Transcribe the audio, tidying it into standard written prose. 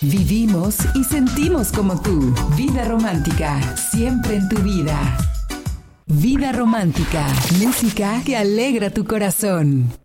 Vivimos y sentimos como tú. Vida romántica, siempre en tu vida. Vida romántica, música que alegra tu corazón.